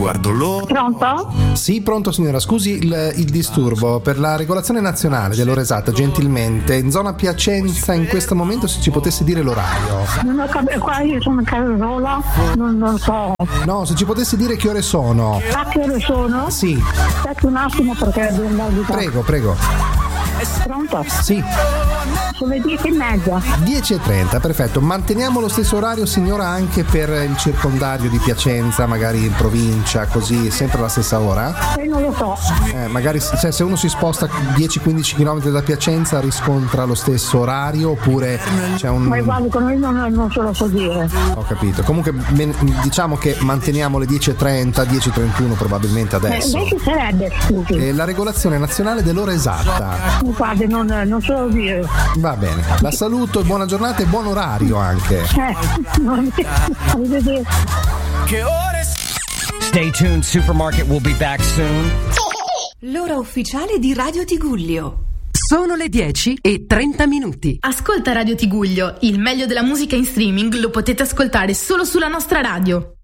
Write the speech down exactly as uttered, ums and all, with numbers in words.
guardo loro. Pronto? Sì, pronto signora, scusi il, il disturbo. Per la regolazione nazionale dell'ora esatta, gentilmente, in zona Piacenza in questo momento se ci potesse dire l'orario. Non ho capito, qua io sono in casa sola, non lo so. No, se ci potesse dire che ore sono. A che ore sono? Sì. Aspetta un attimo perché devo andare di qua. Prego, prego. Pronto? Sì. Sono le dieci e mezza. dieci e trenta, perfetto. Manteniamo lo stesso orario, signora, anche per il circondario di Piacenza, magari in provincia, così, sempre la stessa ora? E non lo so. Eh, magari cioè, se uno si sposta dieci quindici chilometri da Piacenza riscontra lo stesso orario oppure c'è un... Ma guardi, con noi non, non ce lo so dire. Ho capito. Comunque ben, diciamo che manteniamo le dieci e trenta, dieci e trentuno probabilmente adesso. Eh, lei chi sarebbe, scusi? Eh, la regolazione nazionale dell'ora esatta. Guardi, non, non ce lo so dire. Va bene, la saluto e buona giornata e buon orario anche. Eh, arrivederci. Che ore? Stay tuned, Supermarket will be back soon. L'ora ufficiale di Radio Tigullio. Sono le dieci e trenta minuti. Ascolta Radio Tigullio, il meglio della musica in streaming lo potete ascoltare solo sulla nostra radio.